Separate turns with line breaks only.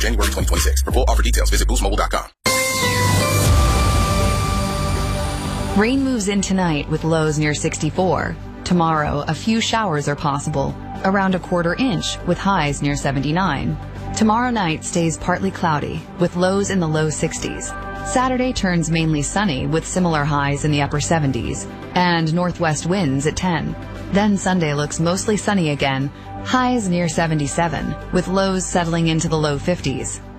January 2026. For full offer details, visit boostmobile.com.
Rain moves in tonight with lows near 64. Tomorrow, a few showers are possible, around a quarter inch with highs near 79. Tomorrow night stays partly cloudy with lows in the low 60s. Saturday turns mainly sunny with similar highs in the upper 70s and northwest winds at 10. Then Sunday looks mostly sunny again, highs near 77 with lows settling into the low 50s.